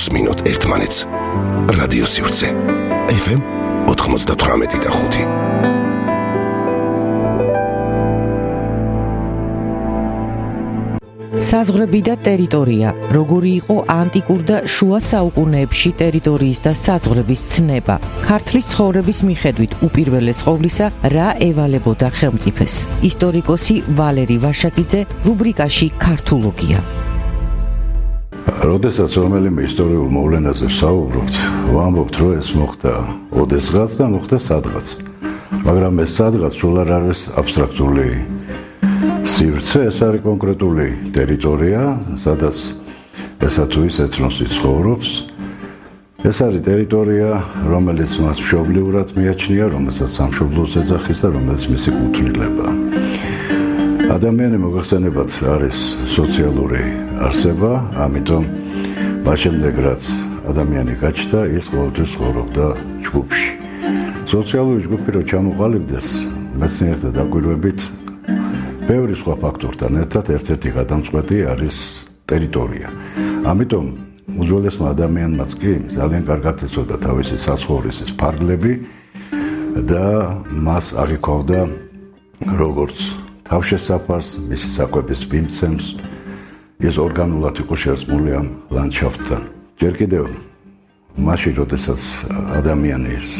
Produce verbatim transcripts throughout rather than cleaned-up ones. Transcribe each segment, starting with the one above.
მოსმინოთ ერთმანეთს. რადიო სივრცე ეფ ემ ოთხმოცდათვრამეტი და ხუთი. საზღვრები და ტერიტორია, როგორი იყო ანტიკურ და შუა საუკუნეებში ტერიტორიის და საზღვრების ცნება, ქართლის ცხოვრების მიხედვით უპირველეს ყოვლისა რა ევალებოდა ხელმწიფეს. ისტორიკოსი ვალერი ვაშაკიძე რუბრიკაში ქართულოგია. როდესაც რომელიმე ისტორიულ მოვლენაზე ვსაუბრობთ, ვამბობთ, რომ ეს მოხდა ოდესღაც და მოხდა სადღაც. მაგრამ ეს სადღაც სულ არ არის აბსტრაქტული სივრცე, ეს არის კონკრეტული ტერიტორია, სადაც ესა თუ ის ეთნოსი ცხოვრობს. ეს არის ტერიტორია, რომელიც მას მშობლიურად მიაჩნია, რომელსაც სამშობლოს ეძახის და რომელიც მისი კუთვნილებაა. ადამიანი მოგახსენებათ არის სოციალური არსება, ამიტომ მას შემდეგ რაც ადამიანი გაჩნდა, ის ყოველთვის ცხოვრობდა ჯგუფში. სოციალური ჯგუფი რო ჩამოყალიბდეს, მეცნიერთა დაკვირვებით ბევრი სხვა ფაქტორთან ერთად ერთ-ერთი გადამწყვეტი არის ტერიტორია. ამიტომ უძველესმა ადამიანმაც კი ძალიან კარგად იცოდა თავისი საცხოვრისის ფარგლები და მას აღიქვავდა როგორც თავშესაფარს, მისი საკვების მიმცემს, ის ორგანულად იყო შერწყმული ამ ლანდშაფტთან. ჯერ კიდევ მაშინ, როდესაც ადამიანის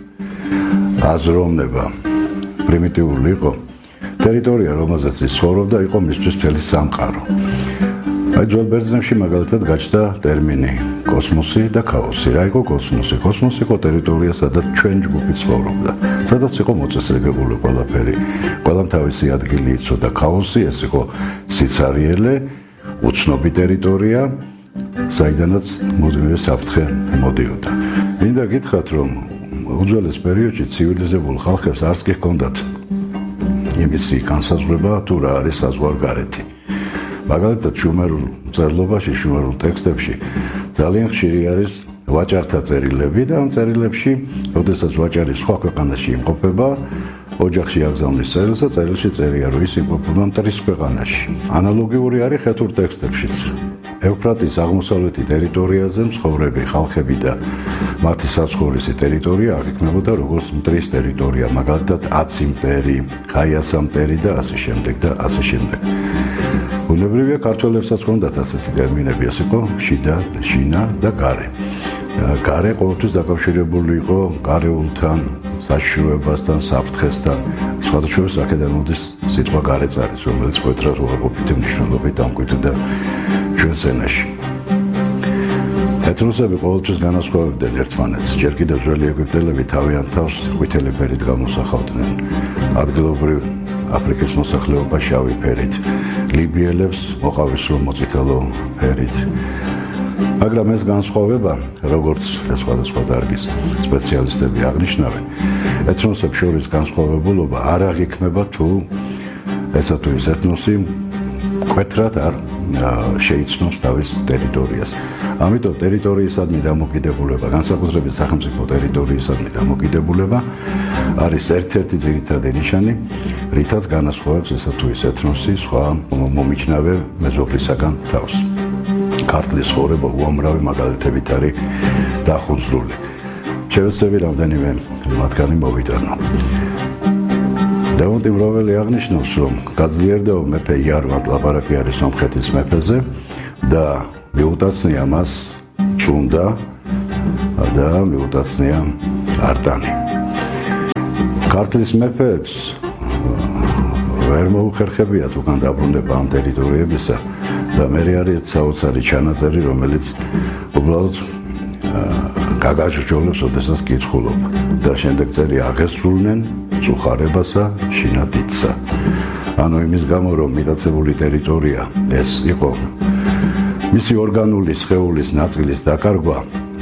აზროვნება პრიმიტიული იყო, ტერიტორია, რომელზეც ის ცხოვრობდა, იყო მისთვის მთელი სამყარო. აი ძველ ბერძნებში მაგალითად გაჩნდა ტერმინი კოსმოსი და ქაოსი. რა იყო კოსმოსი? კოსმოსი იყო ტერიტორია, სადაც ჩვენ ჯგუფი ცხოვრობდა, სადაც იყო მოწესრიგებული ყველაფერი, ყველამ თავისი ადგილი იცოდა. ქაოსი ეს იყო სიცარიელე, უცნობი ტერიტორია, საიდანაც მუდმივი საფრთხე მოდიოდა. მინდა გითხრათ, რომ უძველეს პერიოდში ცივილიზებულ ხალხებს არც კი ჰქონდათ იმისი განსაზღვრება თუ რა არის საზღვარგარეთი. მაგალითად შუმერულ წერილობაში, შუმერულ ტექსტებში ძალიან ხშირი არის ვაჭართა წერილები და ამ წერილებში, როდესაც ვაჭარი სხვა ქვეყანაში იმყოფება, ოჯახში აგზავნის წერილს და წერილში წერია, რომ ის იმყოფება მტრის ქვეყანაში. ანალოგიური არის ხეთურ ტექსტებშიც. ევფრატის აღმოსავლეთი ტერიტორიაზე მცხოვრები ხალხები და მათი საცხოვრისი ტერიტორია აღიქმებოდა როგორც მტრის ტერიტორია, მაგალითად აცი მტერი, ხაიასა მტერი და ასე შემდეგ და ასე შემდეგ. ბუნებრივია ქართველებსაც ჰქონდათ ასეთი ტერმინები, ეს იყო შიდა, შინა და გარე. გარე ყოველთვის დაკავშირებული იყო გარეულთან, საშიშროებასთან, საფრთხესთან. სხვადასხვა აქედან მოდის სიტყვა გარეწარიც, რომელიც მკვეთრად უარყოფითი მნიშვნელობით ამკვიდრდა ჩვენს ენაში. ეთნოსები ყოველთვის განასხვავებდნენ ერთმანეთს. ჯერ კიდევ ძველი ეგვიპტელები თავიანთ თავს ყვითელი ფერით გამოსახავდნენ, ადგილობრივ აფრიკის მოსახლეობა შავი ფერით, ლიბიელებს მოყავისფრო მოწითალო ფერით. მაგრამ ეს განსხვავება, როგორც სხვადასხვა დარგის სპეციალისტები აღნიშნავენ, ეთნოსებს შორის განსხვავებულობა არ აღიქმება თუ ესა თუ ის ეთნოსი მკვეთრად არ შეიცნობს თავის ტერიტორიას. ამიტომ ტერიტორიისადმი დამოკიდებულება, განსაკუთრებით სახელმწიფო ტერიტორიისადმი დამოკიდებულება არის ერთ-ერთი ძირითადი ნიშანი, რითაც განასხვავებს ესა თუ ის ეთნოსი სხვა მომიჯნავე მეზობლისაგან თავს. ქართლის ცხოვრება უამრავი მაგალითებით არის დახუნძრული. შევეცდები რამდენიმე მათგანი მოვიტანო. ლეონტი მროველი აღნიშნავს, რომ გაძლიერდა მეფე იარვანტ, ლაპარაკი არის სომხეთის მეფეზე და მიუტაცნია მას წუნდა და მიუტაცნია არტანი. ქართლის მეფეებს ვერ მოუხერხებიათ უკან დაბრუნება ამ ტერიტორიებისა და მე არის საოცარი ჩანაწერი, რომელიც უბრალოდ გაგაჟრჯოლებს, ოდესაც კითხულობ და შემდეგ წერი აღესრულნენ წუხარებასა, შინადიცსა. ანუ იმის გამო, რომ მიტაცებული ტერიტორია ეს იყო მისი ორგანული სხეულის ნაწილის დაკარგვა,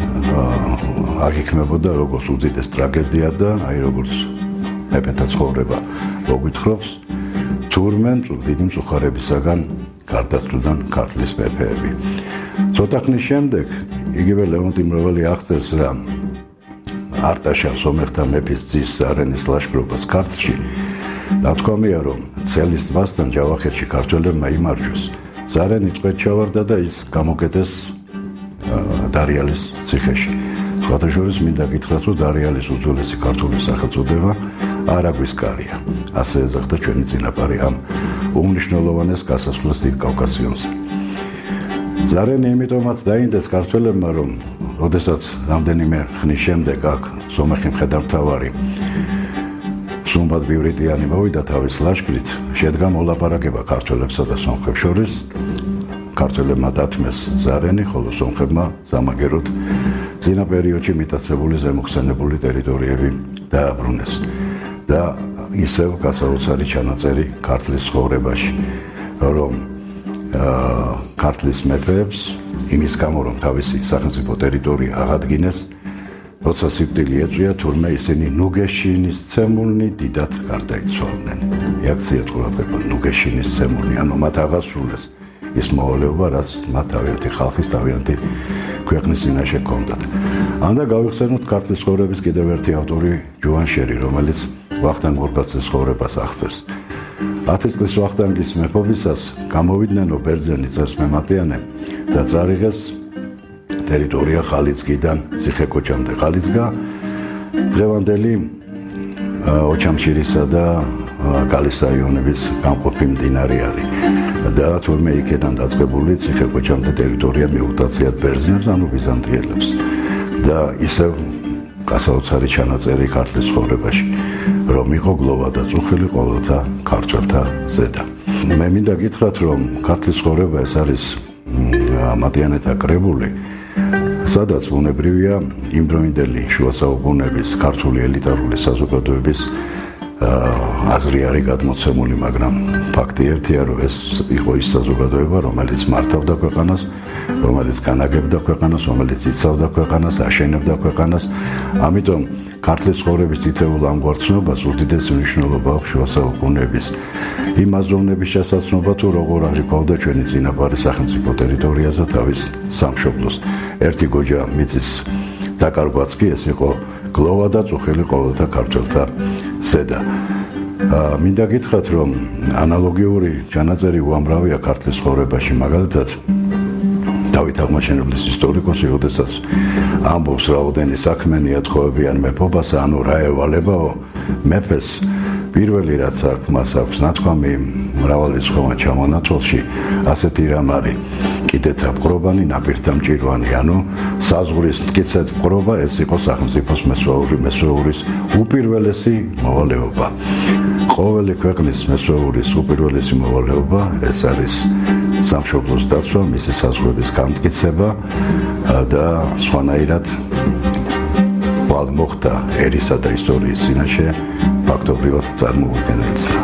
აღიქმებოდა როგორც უდიდეს ტრაგედია და აი როგორც მეფეთა ცხოვრება მოგვითხრობს, თურმე დიდი მწუხარებისაგან გარდაცვლიდან ქართლის მეფეები. ცოტა ხნის შემდეგ იგივე ლეონტი მროველი აღწერს, რომ არტაშა სომეხთა მეფის ძის ზარენის ლაშქრობას ქართლში, ნათქვამია, რომ ცელის ტბასთან ჯავახეთში ქართველებმა იმარჯვეს. ზარენი ტყვედ ჩავარდა და ის გამოკეტეს დარიალის ციხეში. სხვათა შორის მინდა გითხრათ, რომ დარიალის უძველესი ქართული სახელწოდება არაგვისკარია. ასე ეძახდა ჩვენი წინაპარი ამ უმნიშვნელოვანეს გასასვლელს დიდ კავკასიონზე. ზარენი იმიტომაც დაინდეს ქართველებმა, რომ როდესაც რამდენიმე ხნის შემდეგ აქ სომეხი მხედართმთავარი სუმბად-ბივრიტიანი მოვიდა თავის ლაშქრით, შედგა მოლაპარაკება ქართველებსა და სომხებს შორის. ქართველებმა დათმეს ზარენი, ხოლო სომხებმა სამაგეროდ წინა პერიოდში მიტაცებული ზემოხსენებული ტერიტორიები დააბრუნეს და ისევ გასაოცარი ჩანაწერი ქართლის ცხოვრებაში, რომ ქართლის მეფეებს იმის გამო, რომ თავისი სახელმწიფო ტერიტორია აღადგინეს, როცა სიკვდილი ეწვია, თურმე ისინი ნუგეშინის ცემულნი დიდად გარდაიცვალნენ. რეაქცია ყურადღება ნუგეშინის ცემულნი, ანუ მათ აღასრულეს ის მოვალეობა, რაც მათ თავიანთი ხალხის, თავიანთი ქვეყნის წინაშე ჰქონდათ. ანდა გავიხსენოთ ქართლის ცხოვრების კიდევ ერთი ავტორი ჯუანშერი, რომელიც ვახტანგ გორგასლის ცხოვრებას აღწერს. ათი წლის ვახტანგის მეფობისას გამოვიდნენ ბერძენი წესმემატიანე და წარიღეს ტერიტორია ხალიცკიდან ციხე-ქოჩამდე. ხალიცკა დღევანდელი ოჩამშირისა და გალის რაიონების გამყოფი მდინარე არის და თურმე იქიდან დაწყებული ციხე-ქოჩამდე ტერიტორია მიუტაციათ ბერძნებს, ანუ ბიზანტიელებს და ისევ გასაოცარი ჩანაწერი ქართლის ცხოვრებაში, რომ იყო გლოვა და წუხილი ყოველთა ქართველთა ზედა. მე მინდა გითხრათ, რომ ქართლის ცხოვრება ეს არის მატიანეთა კრებული, სადაც ბუნებრივია იმდროინდელი შუა საუკუნეების ქართული ელიტარული საზოგადოების აზრი არის გადმოცემული, მაგრამ ფაქტი ერთია, რომ ეს იყო ის საზოგადოება, რომელიც მართავდა ქვეყანას, რომელიც განაგებდა ქვეყანას, რომელიც იცავდა ქვეყანას, აშენებდა ქვეყანას. ამიტომ ქართლის ცხოვრების თითოეულ ამგვარ ცნობას უდიდესი მნიშვნელობა აქვს შუა საუკუნეების იმ აზროვნების შესაძლებლობა, თუ როგორ აღიქვავდა ჩვენი წინაპარი სახელმწიფო ტერიტორიაზე თავის სამშობლოს. ერთი გოჯა მიწის დაკარგვაც კი ეს იყო გლოვა და წუხილი ყოველთა ქართველთა ზედა. მინდა გითხრათ, რომ ანალოგიური ჩანაწერი უამრავია ქართლის ცხოვრებაში, მაგალითად დავით აღმაშენებლის ისტორიკოსი, როდესაც ამბობს რაოდენი საქმენია თხოვებიან მეფობასა, ანუ რა ევალებაო მეფეს, პირველი რაც აქვს, მას აქვს ნათქვამი მრავალრიცხოვან ჩამონათვალში, ასეთი რამ არის კიდეთა ბყრობანი, ნაპირთა მჭირვანი, ანუ საზღვრის მტკიცედ ბყრობა, ეს იყო სახელმწიფოს მესვეური მესვეურის უპირველესი მოვალეობა. ყოველი ქვეყნის მესვეურის უპირველესი მოვალეობა ეს არის სამშობლოს დაცვა, მისი საზღვრების გამტკიცება და სხვანაირად ვალ მოხდა ერისა და ისტორიის წინაშე ფაქტობრივად წარმოუდგენელისა.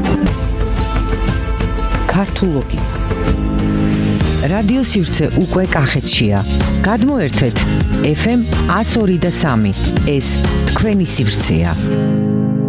ქართულოგი რადიო სივრცე უკვე კახეთშია. გადმოერთეთ ეფ ემ ათს ორი და სამი. ეს თქვენი სივრცეა.